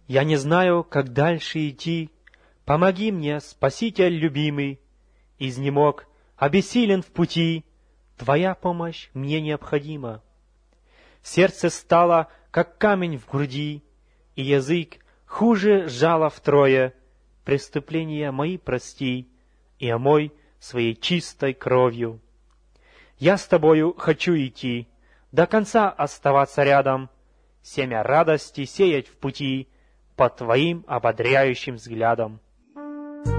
Я не знаю, как дальше идти. Помоги мне, Спаситель любимый. Изнемог, обессилен в пути. Твоя помощь мне необходима. Сердце стало, как камень в груди, и язык хуже жало втрое. Преступления мои прости и омой своей чистой кровью. Я с тобою хочу идти, до конца оставаться рядом, семя радости сеять в пути под твоим ободряющим взглядом.